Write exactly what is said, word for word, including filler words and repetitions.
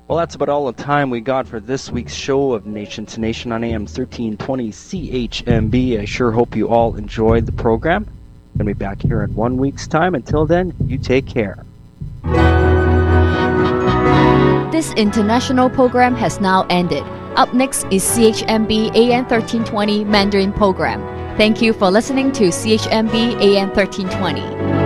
Well, that's about all the time we got for this week's show of Nation to Nation on A M thirteen twenty C H M B. I sure hope you all enjoyed the program. We're going to be back here in one week's time. Until then, you take care. This international program has now ended. Up next is C H M B A M thirteen twenty Mandarin program. Thank you for listening to C H M B A M thirteen twenty.